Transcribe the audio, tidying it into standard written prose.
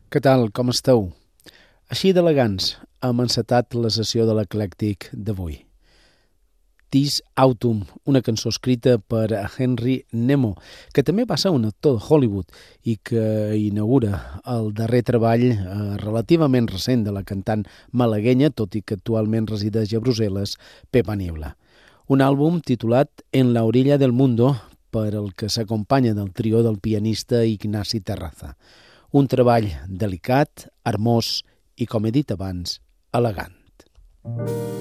Què tal, com esteu? Així d'elegants hem encetat la sessió de l'Eclèctic d'avui. This Autumn, una cançó escrita per Henry Nemo, que també va ser un actor de Hollywood i que inaugura el darrer treball relativament recent de la cantant malaguenya, tot i que actualment resideix a Brussel·les, Pepa Niebla. Un àlbum titulat En la orilla del mundo, per el que s'acompanya del trio del pianista Ignasi Terraza. Un treball delicat, hermós i, com he dit abans, elegant.